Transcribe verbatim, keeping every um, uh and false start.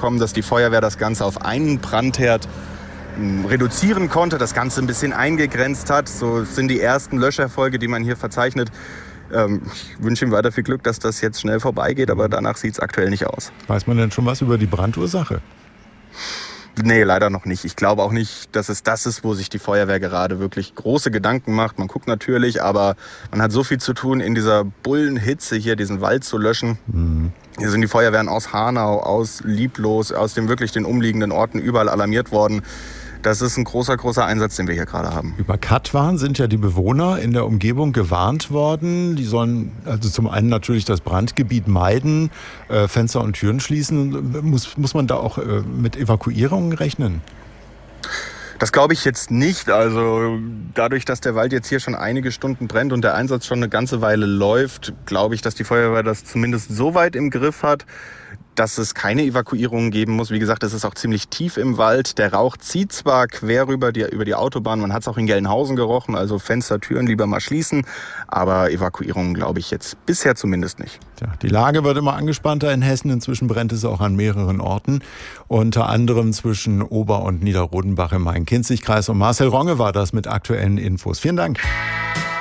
bekommen, dass die Feuerwehr das Ganze auf einen Brandherd reduzieren konnte, das Ganze ein bisschen eingegrenzt hat. So sind die ersten Löscherfolge, die man hier verzeichnet. Ich wünsche ihm weiter viel Glück, dass das jetzt schnell vorbeigeht, aber danach sieht es aktuell nicht aus. Weiß man denn schon was über die Brandursache? Nee, leider noch nicht. Ich glaube auch nicht, dass es das ist, wo sich die Feuerwehr gerade wirklich große Gedanken macht. Man guckt natürlich, aber man hat so viel zu tun, in dieser Bullenhitze hier diesen Wald zu löschen. Mhm. Hier sind die Feuerwehren aus Hanau, aus Lieblos, aus den wirklich den umliegenden Orten überall alarmiert worden. Das ist ein großer, großer Einsatz, den wir hier gerade haben. Über Katwan sind ja die Bewohner in der Umgebung gewarnt worden. Die sollen also zum einen natürlich das Brandgebiet meiden, äh, Fenster und Türen schließen. Muss, muss man da auch äh, mit Evakuierungen rechnen? Das glaube ich jetzt nicht. Also dadurch, dass der Wald jetzt hier schon einige Stunden brennt und der Einsatz schon eine ganze Weile läuft, glaube ich, dass die Feuerwehr das zumindest so weit im Griff hat, dass es keine Evakuierungen geben muss. Wie gesagt, es ist auch ziemlich tief im Wald. Der Rauch zieht zwar quer rüber die, über die Autobahn, man hat es auch in Gelnhausen gerochen, also Fenster, Türen lieber mal schließen. Aber Evakuierungen glaube ich jetzt bisher zumindest nicht. Ja, die Lage wird immer angespannter in Hessen. Inzwischen brennt es auch an mehreren Orten, unter anderem zwischen Ober- und Niederrodenbach im Main-Kinzig-Kreis. Und Marcel Ronge war das mit aktuellen Infos. Vielen Dank.